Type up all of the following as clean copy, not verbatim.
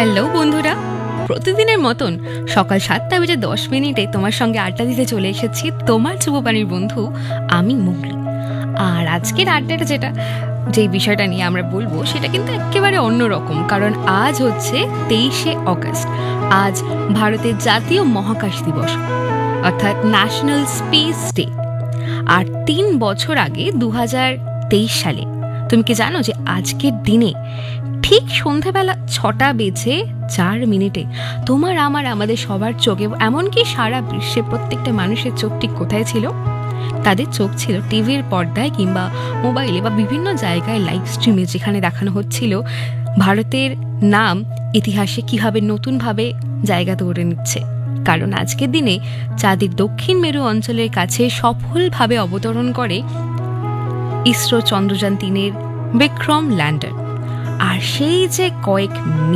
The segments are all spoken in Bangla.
হ্যালো বন্ধুরা, প্রতিদিনের মতন সকাল 7:10 তোমার সঙ্গে আড্ডা দিতে চলে এসেছি তোমার যুববাণীর বন্ধু আমি মুগলি। আর আজকের আড্ডাটা যেই বিষয়টা নিয়ে আমরা বলবো সেটা কিন্তু একেবারে অন্যরকম, কারণ আজ হচ্ছে 23শে অগস্ট। আজ ভারতের জাতীয় মহাকাশ দিবস, অর্থাৎ ন্যাশনাল স্পেস ডে। আর 3 বছর আগে 2023 সালে তুমি কি জানো যে আজকের দিনে ঠিক সন্ধ্যাবেলা 6:04 তোমার আমাদের সবার চোখে, এমনকি সারা বিশ্বের প্রত্যেকটা মানুষের চোখ ঠিক কোথায় ছিল? তাদের চোখ ছিল টিভির পর্দায় কিংবা মোবাইলে বা বিভিন্ন জায়গায় লাইভ স্ট্রিমে, যেখানে দেখানো হচ্ছিল ভারতের নাম ইতিহাসে কিভাবে নতুনভাবে জায়গা করে নিচ্ছে। কারণ আজকের দিনে চাঁদের দক্ষিণ মেরু অঞ্চলের কাছে সফলভাবে অবতরণ করে ইসরো চন্দ্রযান 3-এর বিক্রম ল্যান্ডার। আর সেই যে কয়েক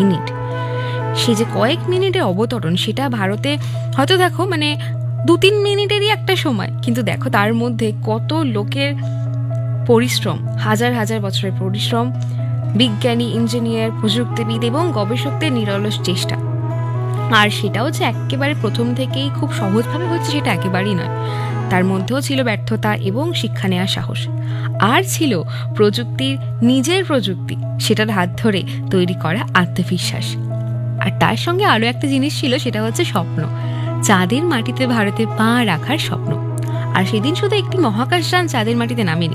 মিনিটের অবতরণ, সেটা ভারতে হয়তো দেখো 2-3 মিনিটেরই একটা সময়, কিন্তু দেখো তার মধ্যে কত লোকের পরিশ্রম, হাজার হাজার বছরের পরিশ্রম, বিজ্ঞানী, ইঞ্জিনিয়ার, প্রযুক্তিবিদ এবং গবেষকদের নিরলস চেষ্টা। আর সেটাও যে একেবারে প্রথম থেকেই খুব সহজভাবে হচ্ছে সেটা একেবারেই নয়। তার মধ্যেও ছিল ব্যর্থতা এবং শিক্ষা নেওয়ার সাহস, আর ছিল নিজের প্রযুক্তি, সেটার হাত ধরে তৈরি করা আত্মবিশ্বাস। আর তার সঙ্গে আরও একটা জিনিস ছিল, সেটা হচ্ছে স্বপ্ন, চাঁদের মাটিতে ভারতে পা রাখার স্বপ্ন। আর সেদিন শুধু একটি মহাকাশযান চাঁদের মাটিতে নামেনি,